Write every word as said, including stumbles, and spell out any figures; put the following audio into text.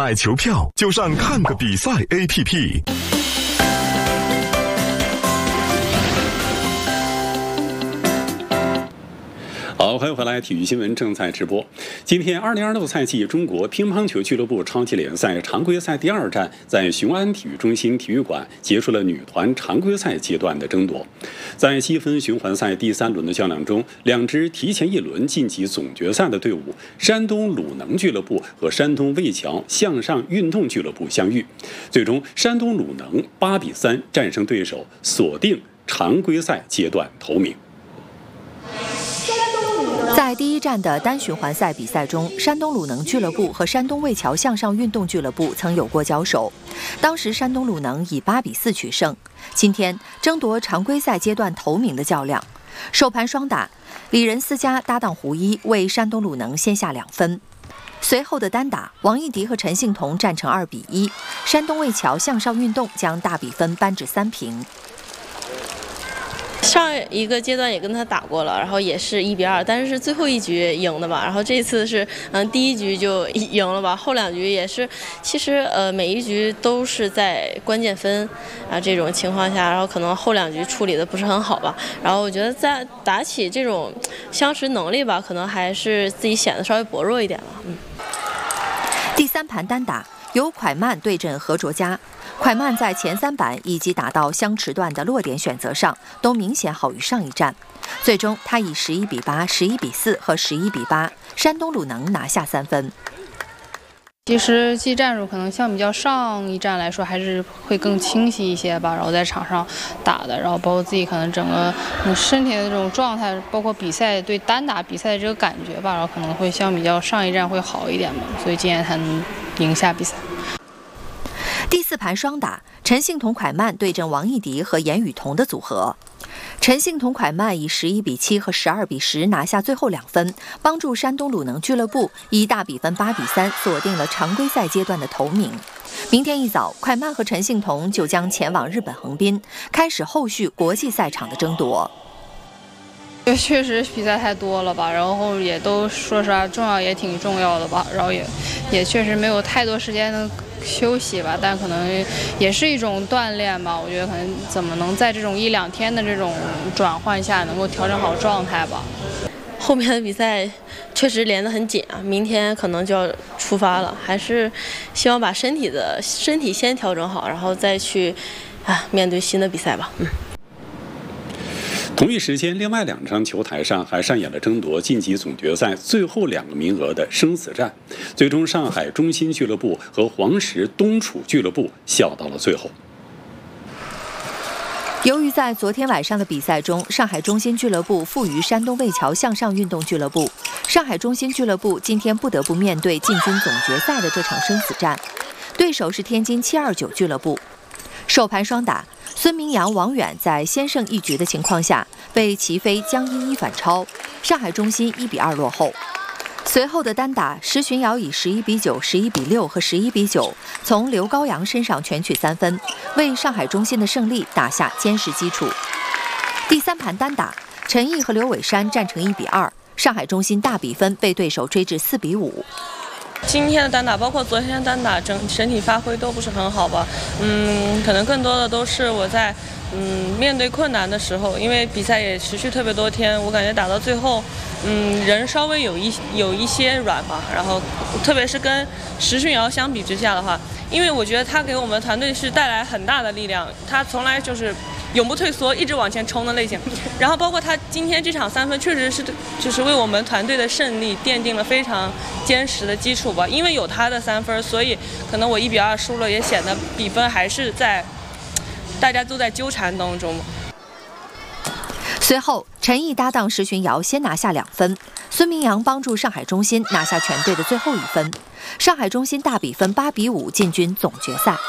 买球票就上看个比赛 A P P。 好，欢迎回来，体育新闻正在直播。今天二零二六赛季中国乒乓球俱乐部超级联赛常规赛第二站在雄安体育中心体育馆结束了女团常规赛阶段的争夺。在积分循环赛第三轮的较量中，两支提前一轮晋级总决赛的队伍山东鲁能俱乐部和山东魏桥向上运动俱乐部相遇，最终山东鲁能八比三战胜对手，锁定常规赛阶段头名。 在第一站的单循环赛比赛中，山东鲁能俱乐部和山东魏桥向上运动俱乐部曾有过交手，当时山东鲁能以八比四取胜。今天争夺常规赛阶段头名的较量，首盘双打，李仁思佳搭档胡一为山东鲁能先下两分。随后的单打，王艺迪和陈幸同战成二比一，山东魏桥向上运动将大比分扳至三平。 上一个阶段也跟他打过了，然后也是一比二，但是是最后一局赢的吧。然后这次是嗯第一局就赢了吧，后两局也是，其实呃每一局都是在关键分啊这种情况下，然后可能后两局处理的不是很好吧。然后我觉得在打起这种相持能力吧，可能还是自己显得稍微薄弱一点了。嗯。 第三盘单打由蒯曼对阵何卓佳。蒯曼在前三板以及打到相持段的落点选择上都明显好于上一站，最终他以十一比八、十一比四和十一比八，山东鲁能拿下三分。 其实技战术可能相比较上一站来说还是会更清晰一些吧，然后在场上打的，然后包括自己可能整个身体的这种状态，包括比赛对单打比赛的这个感觉吧，然后可能会相比较上一站会好一点吧，所以今天才能赢下比赛。 第四盘双打，陈幸同蒯曼对阵王艺迪和严雨桐的组合。陈幸同蒯曼以十一比七和十二比十拿下最后两分，帮助山东鲁能俱乐部以大比分八比三锁定了常规赛阶段的头名。明天一早，蒯曼和陈幸同就将前往日本横滨，开始后续国际赛场的争夺。 确实比赛太多了吧，然后也都说实话重要也挺重要的吧，然后也也确实没有太多时间能休息吧，但可能也是一种锻炼吧。我觉得可能怎么能在这种一两天的这种转换下能够调整好状态吧。 后面的比赛确实连得很紧啊，明天可能就要出发了，还是希望把身体的身体先调整好，然后再去啊面对新的比赛吧。嗯。 同一时间，另外两张球台上还上演了争夺晋级总决赛最后两个名额的生死战，最终上海中心俱乐部和黄石东楚俱乐部笑到了最后。 由于在昨天晚上的比赛中，上海中心俱乐部负于山东魏桥向上运动俱乐部，上海中心俱乐部今天不得不面对进军总决赛的这场生死战，对手是天津七二九俱乐部。首盘双打，孙明阳、王远在先胜一局的情况下被齐飞、江一一反超，上海中心一比二落后。随后的单打，石巡瑶以十一比九、十一比六和十一比九从刘高阳身上全取三分，为上海中心的胜利打下坚实基础。第三盘单打，陈毅和刘伟山战成一比二，上海中心大比分被对手追至四比五。 今天的单打，包括昨天的单打，整整体发挥都不是很好吧。嗯，可能更多的都是我在嗯面对困难的时候，因为比赛也持续特别多天，我感觉打到最后，嗯，人稍微有一有一些软吧。然后，特别是跟石巡瑶相比之下的话，因为我觉得他给我们团队是带来很大的力量，他从来就是永不退缩，一直往前冲的类型。然后包括他今天这场三分，确实是就是为我们团队的胜利奠定了非常坚实的基础吧。因为有他的三分，所以可能我一比二输了，也显得比分还是在大家都在纠缠当中。 随后，陈毅搭档石巡瑶先拿下两分，孙明阳帮助上海中心拿下全队的最后一分，上海中心大比分八比五进军总决赛。